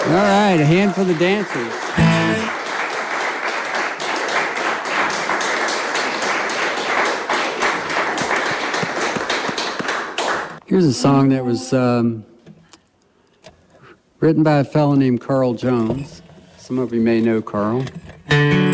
All right, a hand for the dancers. Here's a song that was written by a fellow named Carl Jones. Some of you may know Carl.